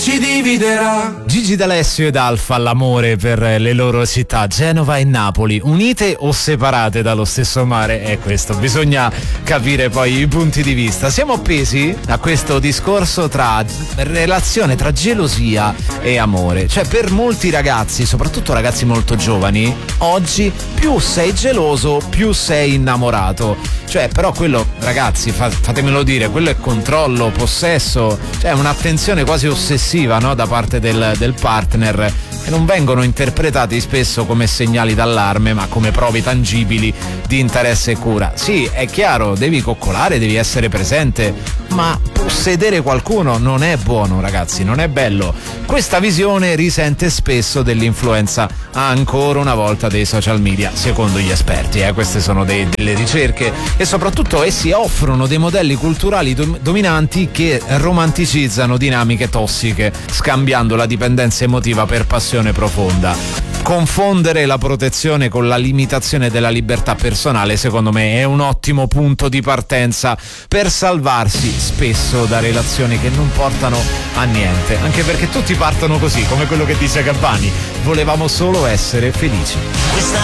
ci dividerà. Gigi D'Alessio ed Alfa all'amore per le loro città, Genova e Napoli, unite o separate dallo stesso mare? È questo, bisogna capire poi i punti di vista. Siamo appesi a questo discorso tra relazione, tra gelosia e amore. Cioè, per molti ragazzi, soprattutto ragazzi molto giovani, oggi più sei geloso, più sei innamorato. Cioè, però quello, ragazzi, fatemelo dire, quello è controllo, possesso, cioè un'attenzione quasi ossessiva, no? Da parte del partner, che non vengono interpretati spesso come segnali d'allarme, ma come prove tangibili di interesse e cura. Sì, è chiaro, devi coccolare, devi essere presente, ma possedere qualcuno non è buono, ragazzi, non è bello. Questa visione risente spesso dell'influenza, ancora una volta, dei social media, secondo gli esperti. Queste sono delle ricerche, e soprattutto essi offrono dei modelli culturali dominanti che romanticizzano dinamiche tossiche, scambiando la dipendenza emotiva per passione profonda. Confondere la protezione con la limitazione della libertà personale, secondo me, è un ottimo punto di partenza per salvarsi spesso da relazioni che non portano a niente, anche perché tutti partono così, come quello che dice Gabbani: volevamo solo essere felici.